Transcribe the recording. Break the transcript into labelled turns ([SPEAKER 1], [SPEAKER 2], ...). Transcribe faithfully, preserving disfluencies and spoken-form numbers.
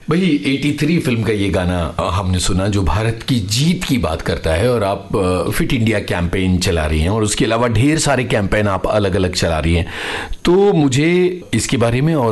[SPEAKER 1] भाई तिरासी फिल्म का ये गाना हमने सुना जो भारत की जीत की बात करता है, और आप फिट इंडिया कैंपेन चला रही हैं और उसके अलावा ढेर सारे कैंपेन आप अलग अलग चला रही हैं। तो मुझे इसके बारे में और